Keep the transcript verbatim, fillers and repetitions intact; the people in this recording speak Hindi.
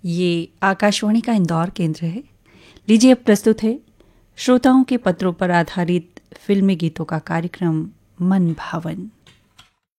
ये आकाशवाणी का इंदौर केंद्र है। लीजिए अब प्रस्तुत है श्रोताओं के पत्रों पर आधारित फिल्मी गीतों का कार्यक्रम मन भावन।